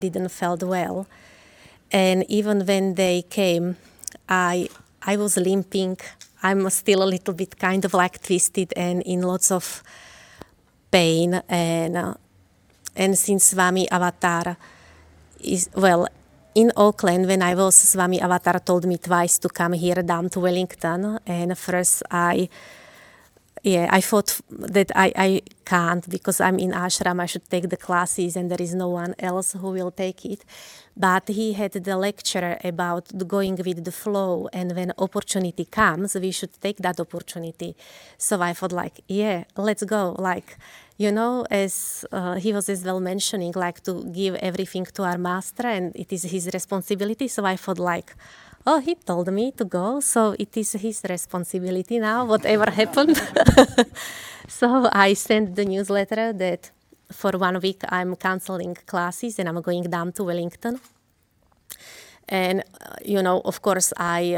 didn't felt well. And even when they came, I was limping. I'm still a little bit kind of like twisted and in lots of pain. And since Swami Avatar is, well, in Auckland, when I was, Swami Avatar told me twice to come here down to Wellington. And first I thought that I can't because I'm in ashram, I should take the classes and there is no one else who will take it. But he had the lecture about going with the flow, and when opportunity comes, we should take that opportunity. So I thought like, yeah, let's go. Like, you know, as he was as well mentioning, like to give everything to our master and it is his responsibility. So I thought like, oh, he told me to go, so it is his responsibility now, whatever happened. So I sent the newsletter that for 1 week I'm canceling classes and I'm going down to Wellington. And, you know, of course,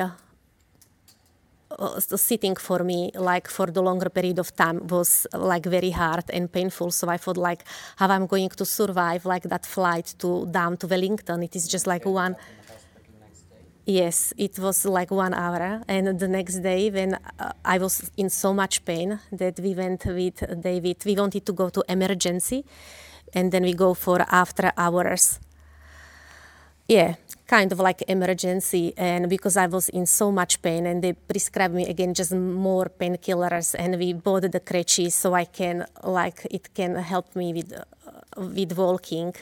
sitting for me, like for the longer period of time, was like very hard and painful. So I thought like how I'm going to survive like that flight down to Wellington. It is just like one. Yes, it was like 1 hour. And the next day when I was in so much pain that we went with David, we wanted to go to emergency and then we go for after hours. Yeah, kind of like emergency. And because I was in so much pain and they prescribed me again just more painkillers and we bought the crutches so I can, like, it can help me with walking.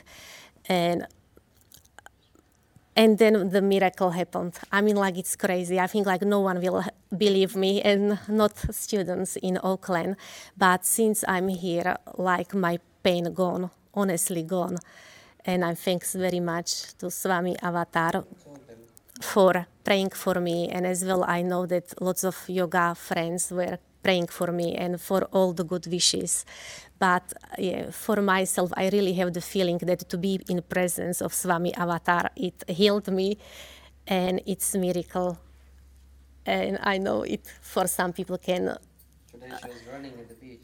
And then the miracle happened. I mean, like, it's crazy. I think, like, no one will believe me, and not students in Auckland. But since I'm here, like, my pain gone, honestly gone. And I thanks very much to Swami Avatar for praying for me. And as well, I know that lots of yoga friends were praying for me and for all the good wishes. But yeah, for myself, I really have the feeling that to be in presence of Swami Avatar, it healed me and it's a miracle. And I know it for some people can... Today she was running at the beach.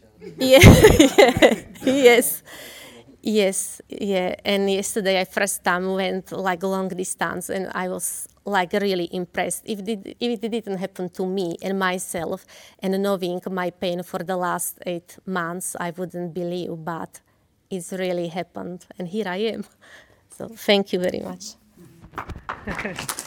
Yes. Yes, yeah. And yesterday I first time went like long distance and I was like really impressed. If it didn't happen to me and myself and knowing my pain for the last 8 months, I wouldn't believe, but it's really happened and here I am. So thank you very much.